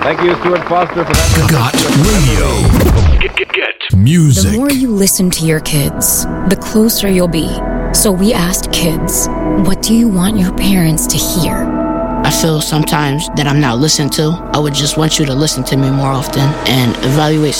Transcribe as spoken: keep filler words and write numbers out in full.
Thank you, Stuart Foster, for that. Got radio. Get, get, get music. The more you listen to your kids, the closer you'll be. So we asked kids, what do you want your parents to hear? I feel sometimes that I'm not listened to. I would just want you to listen to me more often and evaluate